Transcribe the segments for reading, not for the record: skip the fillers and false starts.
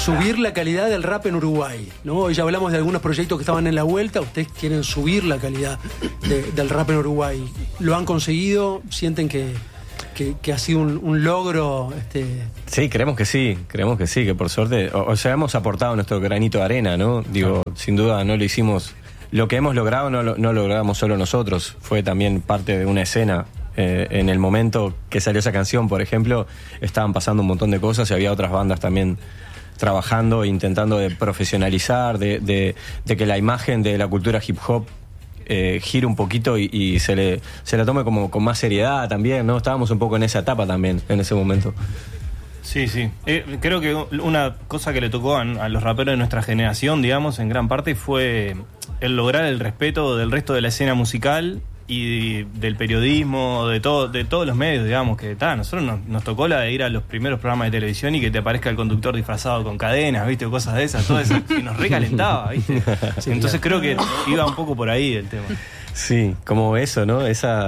subir la calidad del rap en Uruguay, ¿no? Hoy ya hablamos de algunos proyectos que estaban en la vuelta. Ustedes quieren subir la calidad del rap en Uruguay. ¿Lo han conseguido? ¿Sienten que ha sido un logro? Sí, creemos que sí, que por suerte, o sea, hemos aportado nuestro granito de arena, ¿no? Digo, sin duda no lo hicimos, lo que hemos logrado no lo logramos solo nosotros, fue también parte de una escena. En el momento que salió esa canción, por ejemplo, estaban pasando un montón de cosas y había otras bandas también trabajando, intentando de profesionalizar, de que la imagen de la cultura hip hop gire un poquito y se la tome como con más seriedad también, ¿no? Estábamos un poco en esa etapa también, en ese momento. Sí. Creo que una cosa que le tocó a los raperos de nuestra generación, digamos, en gran parte fue el lograr el respeto del resto de la escena musical y del periodismo, de todos los medios, digamos, que nosotros nos tocó la de ir a los primeros programas de televisión y que te aparezca el conductor disfrazado con cadenas, ¿viste? O cosas de esas, todo eso, y nos recalentaba, ¿viste? Sí, entonces creo que iba un poco por ahí el tema. Sí, como eso, ¿no?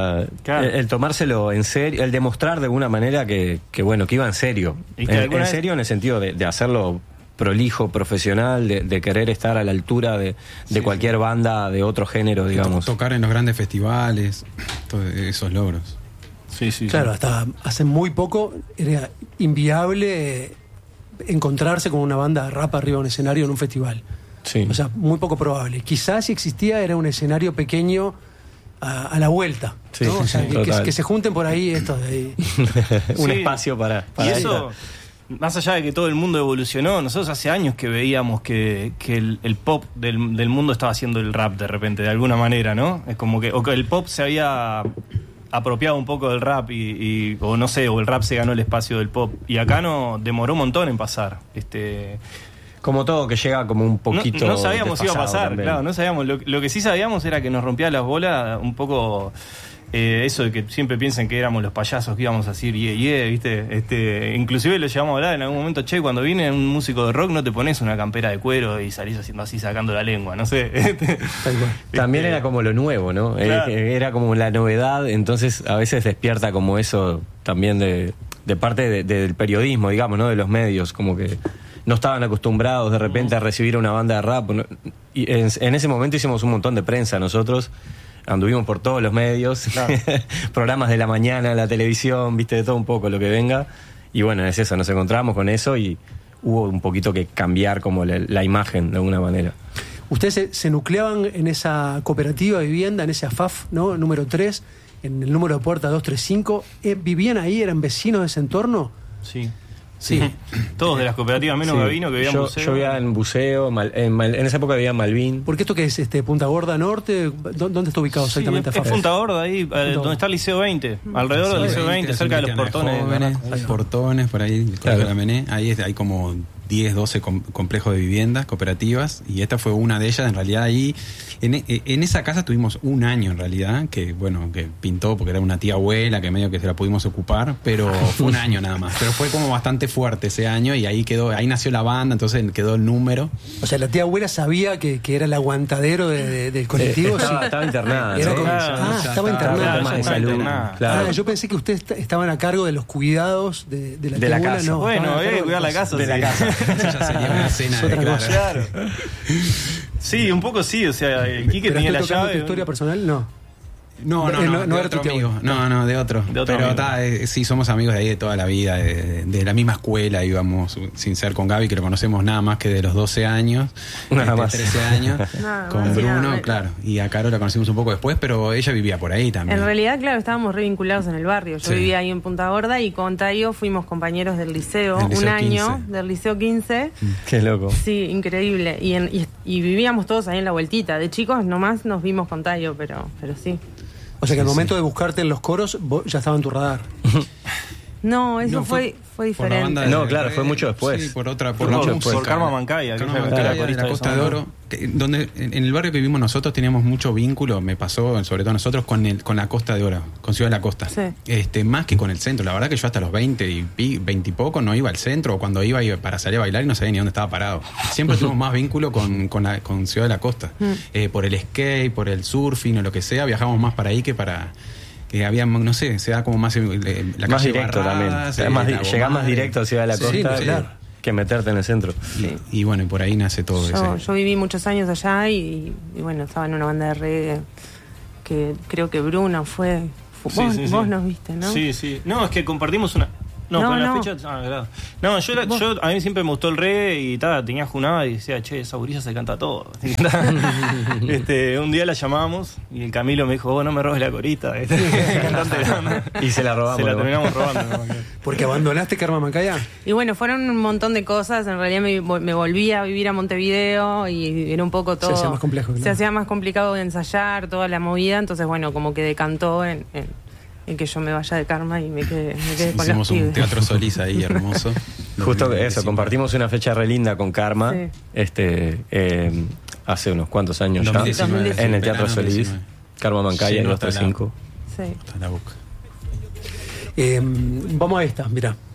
El tomárselo en serio, el demostrar de alguna manera que iba en serio. En serio en el sentido de hacerlo prolijo, profesional, de querer estar a la altura de cualquier banda de otro género, digamos. Tocar en los grandes festivales, todos esos logros. Sí. Claro, hasta hace muy poco era inviable encontrarse con una banda de rap arriba de un escenario en un festival. Sí. O sea, muy poco probable. Quizás si existía era un escenario pequeño a la vuelta, ¿no? O sea, que se junten por ahí estos de ahí. Un espacio para y eso. Más allá de que todo el mundo evolucionó, nosotros hace años que veíamos que el pop del mundo estaba haciendo el rap de repente, de alguna manera, ¿no? Es como que el pop se había apropiado un poco del rap o no sé, o el rap se ganó el espacio del pop. Y acá demoró un montón en pasar. Como todo que llega como un poquito. No sabíamos si iba a pasar, también. claro, no sabíamos. Lo que sí sabíamos era que nos rompía las bolas un poco. Eso de que siempre piensan que éramos los payasos que íbamos a decir ¿viste? Inclusive lo llevamos a hablar en algún momento, cuando viene un músico de rock no te pones una campera de cuero y salís haciendo así sacando la lengua, no sé. También era como lo nuevo, ¿no? Claro. Era como la novedad, entonces a veces despierta como eso también de parte del periodismo, digamos, ¿no? De los medios, como que no estaban acostumbrados de repente a recibir una banda de rap, ¿no? Y en ese momento hicimos un montón de prensa nosotros. Anduvimos por todos los medios, claro. Programas de la mañana, la televisión, viste, de todo un poco lo que venga. Y bueno, es eso, nos encontramos con eso y hubo un poquito que cambiar como la imagen de alguna manera. Ustedes se nucleaban en esa cooperativa de vivienda, en ese AFAF, ¿no? Número 3, en el número de puerta 235. ¿Vivían ahí? ¿Eran vecinos de ese entorno? Sí. Todos de las cooperativas, menos Gavino, que vivían en Buceo. Yo vivía en Buceo, en esa época vivía en Malvin. ¿Por qué esto que es Punta Gorda Norte? ¿Dónde está ubicado exactamente? Es Punta Gorda, ahí, donde está el Liceo 20, alrededor del Liceo 20, cerca de los portones. Hay portones por ahí, claro. La Mené, ahí hay como 10, 12 complejos de viviendas cooperativas, y esta fue una de ellas. En realidad ahí en esa casa tuvimos un año en realidad, que pintó porque era una tía abuela que medio que se la pudimos ocupar, pero fue un año nada más, pero fue como bastante fuerte ese año y ahí nació la banda, entonces quedó el número. O sea, la tía abuela sabía que era el aguantadero del colectivo. Estaba internada, ¿no? Estaba internada. Más de salud. Claro. Yo pensé que ustedes estaban a cargo de los cuidados de la tía abuela. Casa. No, bueno, había que cuidar la casa. De la casa. Eso ya sería una escena de claro. Sí, un poco sí, o sea, Quique tenía la llave. ¿Tu historia personal? No. No, de otro amigo. No, de otro. Pero sí, somos amigos de ahí de toda la vida, de la misma escuela, íbamos, sin ser con Gaby, que lo conocemos nada más que de los 12 años, nada más. 13 años, con Bruno, claro. Y a Caro la conocimos un poco después, pero ella vivía por ahí también. En realidad, claro, estábamos re vinculados en el barrio. Yo vivía ahí en Punta Gorda y con Tayo fuimos compañeros del liceo, un año, del liceo 15. Qué loco. Sí, increíble. Y vivíamos todos ahí en la vueltita. De chicos nomás nos vimos con Tayo, pero sí. O sea que al momento de buscarte en los coros, vos ya estaba en tu radar. No, eso fue diferente. No, claro, fue mucho después. Sí, por Karma Mancaya, de la Costa de Oro, donde en el barrio que vivimos nosotros teníamos mucho vínculo, me pasó, sobre todo nosotros, con la Costa de Oro, con Ciudad de la Costa. Sí. Más que con el centro. La verdad que yo hasta los 20 y poco no iba al centro, o cuando iba para salir a bailar y no sabía ni dónde estaba parado. Siempre tuvimos más vínculo con Ciudad de la Costa. Por el skate, por el surfing o lo que sea, viajamos más para ahí que para... que había, no sé, se da como más la más directo también. Llegás más directo a Ciudad de la Costa. Sí, claro. que meterte en el centro. Y bueno, y por ahí nace todo eso. Yo viví muchos años allá y bueno, estaba en una banda de reggae que creo que Bruno fue... Vos nos viste, ¿no? Sí. No, es que compartimos una... la fecha... claro. No, yo a mí siempre me gustó el reggae y tenía junada y decía, che, esa gurisa se canta todo. Un día la llamamos y el Camilo me dijo, no me robes la corita. Cantante grande. Y se la robamos. Se la terminamos robando. ¿Porque abandonaste Karma Macaya? Y bueno, fueron un montón de cosas. En realidad me volví a vivir a Montevideo y era un poco todo... Se hacía más complejo. Se hacía más complicado de ensayar, toda la movida. Entonces, bueno, como que decantó en que yo me vaya de Karma y me quede con los pibes. Hicimos un Teatro Solís ahí hermoso. Justo eso, compartimos una fecha re linda con Karma, hace unos cuantos años 2019, ya, en el Teatro Solís. Karma Macaya, en nuestro 5. Sí. Está la boca. Vamos a esta, mirá.